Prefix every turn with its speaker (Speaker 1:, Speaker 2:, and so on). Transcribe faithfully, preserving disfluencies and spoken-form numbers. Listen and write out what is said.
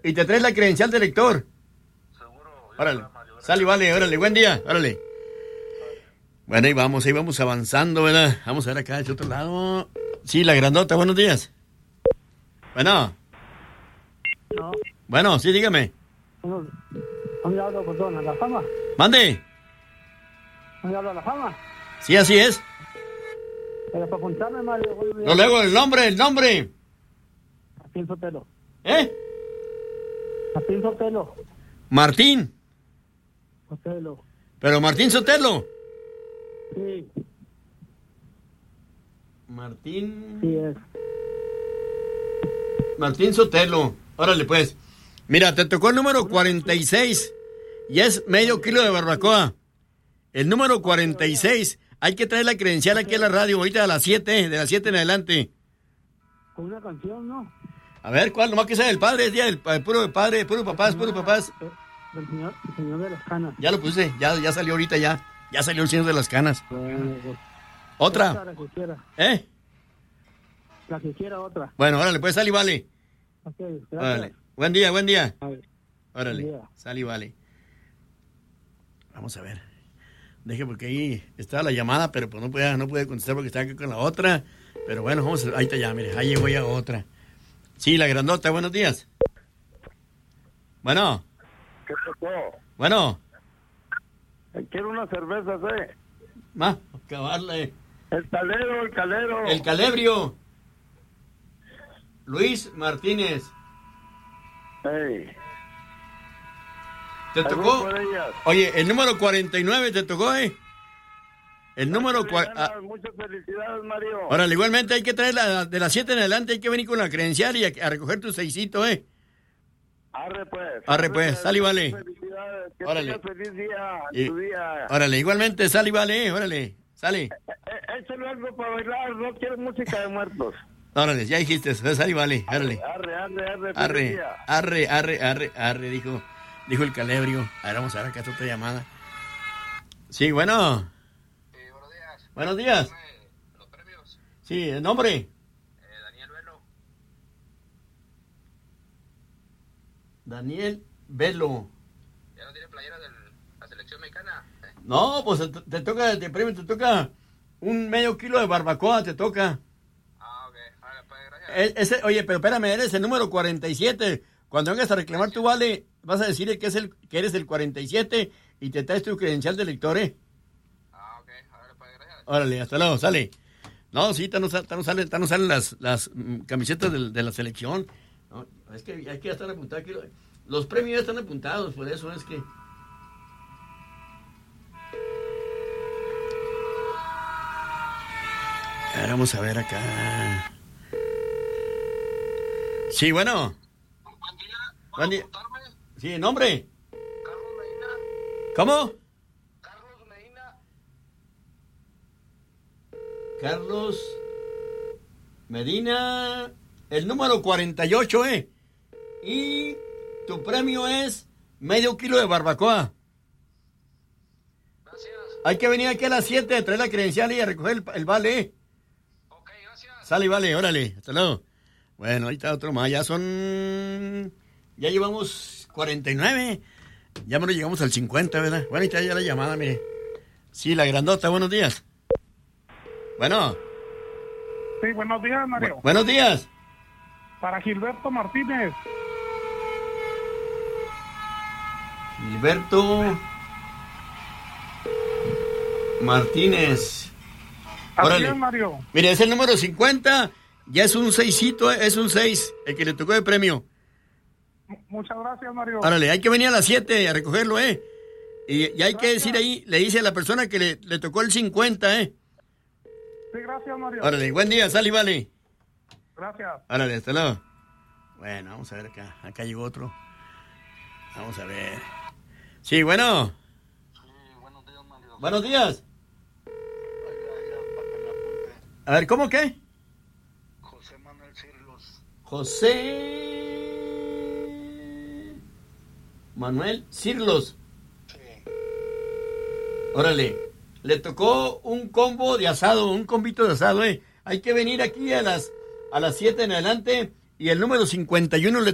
Speaker 1: y te traes la credencial de lector. Seguro. Órale. Sale, vale, órale, buen día, órale. Bueno, ahí vamos, ahí vamos avanzando, ¿verdad? Vamos a ver acá, de otro lado. Sí, la grandota, buenos días. Bueno.
Speaker 2: No.
Speaker 1: Bueno, sí, dígame.
Speaker 2: ¿Dónde hablo, perdón? ¿A la fama?
Speaker 1: Mande.
Speaker 2: ¿Dónde hablo a la fama?
Speaker 1: Sí, así es.
Speaker 2: Pero para apuntarme, Mario.
Speaker 1: No, luego, el nombre, el nombre.
Speaker 2: Martín Sotelo.
Speaker 1: ¿Eh?
Speaker 2: Martín Sotelo.
Speaker 1: Martín.
Speaker 2: Sotelo.
Speaker 1: Pero Martín Sotelo.
Speaker 2: Sí.
Speaker 1: Martín.
Speaker 2: Sí es.
Speaker 1: Martín Sotelo. Órale, pues. Mira, te tocó el número cuarenta y seis y es medio kilo de barbacoa. El número cuarenta y seis. Hay que traer la credencial aquí a la radio ahorita a las siete, de las siete en adelante.
Speaker 2: Con una canción, ¿no?
Speaker 1: A ver, ¿cuál? Nomás que sea el padre, es día del el puro padre, puro papás, puro papás.
Speaker 2: El señor, el señor de las canas.
Speaker 1: Ya lo puse, ya, ya salió ahorita ya. Ya salió el señor de las canas.
Speaker 2: Bueno, pues,
Speaker 1: ¿Otra?
Speaker 2: La que quiera.
Speaker 1: ¿Eh?
Speaker 2: La que quiera otra.
Speaker 1: Bueno, órale, pues sal y vale.
Speaker 2: Ok, gracias.
Speaker 1: Órale. Buen día, buen día.
Speaker 2: Ay,
Speaker 1: Órale,
Speaker 2: buen día.
Speaker 1: sal y vale. Vamos a ver. Deje porque ahí estaba la llamada, pero pues no puede, no puede contestar porque estaba aquí con la otra. Pero bueno, vamos a, ahí está ya, mire, ahí llegó ya otra. Sí, la grandota, buenos días. Bueno.
Speaker 3: ¿Qué pasó?
Speaker 1: Bueno.
Speaker 3: Quiero unas cervezas, ¿eh?
Speaker 1: Ma, acabarle.
Speaker 3: El calero, el calero.
Speaker 1: El calebrio. Luis Martínez.
Speaker 3: Hey.
Speaker 1: ¿Te tocó? Oye, el número cuarenta y nueve te tocó, ¿eh? El número... Cua... Ah.
Speaker 3: Muchas felicidades, Mario.
Speaker 1: Ahora, igualmente hay que traer la, de las siete en adelante, hay que venir con la credencial y a, a recoger tu seisito, ¿eh?
Speaker 3: Arre, pues.
Speaker 1: Arre, pues, sal y vale.
Speaker 3: Felicidades. Que
Speaker 1: Órale.
Speaker 3: tengas feliz día en
Speaker 1: Y,
Speaker 3: tu día.
Speaker 1: órale, igualmente, sal y vale, ¿eh? Órale, sale.
Speaker 3: Eh, eh, échale algo para bailar, no quiero música de muertos.
Speaker 1: Órale, ya dijiste, sal y vale, órale.
Speaker 3: Arre, arre, arre,
Speaker 1: Arre, arre, arre, arre, arre, dijo, dijo el calebrio. A ver, vamos a ver acá otra llamada. Sí, bueno.
Speaker 4: Sí, buenos días.
Speaker 1: Buenos días.
Speaker 4: Los premios.
Speaker 1: Sí, el nombre.
Speaker 4: Eh, Daniel Velo.
Speaker 1: Daniel Velo.
Speaker 4: ¿Ya no tiene playera de la selección mexicana?
Speaker 1: No, pues te, te toca, de premio, te toca un medio kilo de barbacoa, te toca.
Speaker 4: Ah, ok. Vale, pues, gracias.
Speaker 1: E, ese, oye, pero espérame, eres el número cuarenta y siete. Cuando vengas a reclamar tu vale, vas a decirle que, es el, que eres el cuarenta y siete y te traes tu credencial de lector, ¿eh?
Speaker 4: Ah, ok. Vale, pues, gracias.
Speaker 1: Órale, hasta luego, sale. No, sí, no, no salen, no salen las, las mm, camisetas de, de la selección. No, es que hay que ya están apuntados. Aquí, los premios ya están apuntados, por eso es que... A ver, vamos a ver acá. Sí, bueno.
Speaker 4: Buen día.
Speaker 1: Buen día.
Speaker 4: Contarme?
Speaker 1: Sí, nombre.
Speaker 4: Carlos Medina.
Speaker 1: ¿Cómo?
Speaker 4: Carlos Medina.
Speaker 1: Carlos Medina, el número cuarenta y ocho, ¿eh? Y tu premio es medio kilo de barbacoa.
Speaker 4: Gracias.
Speaker 1: Hay que venir aquí a las siete, traer la credencial y a recoger el, el vale, ¿eh?
Speaker 4: Ok, gracias.
Speaker 1: Sale y vale, órale, hasta luego. Bueno, ahorita otro más, ya son... Ya llevamos cuarenta y nueve, ya menos llegamos al cincuenta, ¿verdad? Bueno, ahorita ya la llamada, mire. Sí, la grandota, buenos días. Bueno.
Speaker 5: Sí, buenos días, Mario.
Speaker 1: Bu- buenos días.
Speaker 5: Para Gilberto Martínez.
Speaker 1: Gilberto Martínez.
Speaker 5: Así
Speaker 1: Órale.
Speaker 5: es, Mario.
Speaker 1: Mire, es el número cincuenta, ya es un seisito, es un seis, el que le tocó de premio.
Speaker 5: M- Muchas gracias, Mario.
Speaker 1: Órale, hay que venir a las siete a recogerlo, ¿eh? Y, y hay que decir ahí, le dice a la persona que le, le tocó el cincuenta, ¿eh?
Speaker 5: Sí, gracias, Mario.
Speaker 1: Órale, buen día, sal y vale.
Speaker 5: Gracias.
Speaker 1: Órale, hasta luego. Bueno, vamos a ver acá, acá llegó otro. Vamos a ver. Sí, bueno.
Speaker 4: Sí, buenos días, Mario.
Speaker 1: Buenos días. A ver, ¿cómo qué?
Speaker 4: José Manuel Cirlos.
Speaker 1: José Manuel Cirlos.
Speaker 4: Sí.
Speaker 1: Órale, le tocó un combo de asado, un combito de asado, eh. Hay que venir aquí a las a las siete en adelante y el número cincuenta y uno le